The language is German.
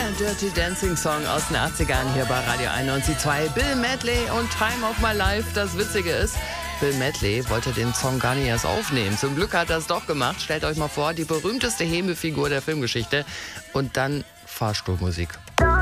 Dirty Dancing Song aus den 80ern hier bei Radio 91.2. Bill Medley und Time of My Life. Das Witzige ist, Bill Medley wollte den Song gar nicht erst aufnehmen. Zum Glück hat er es doch gemacht. Stellt euch mal vor, die berühmteste Hebefigur der Filmgeschichte und dann Fahrstuhlmusik.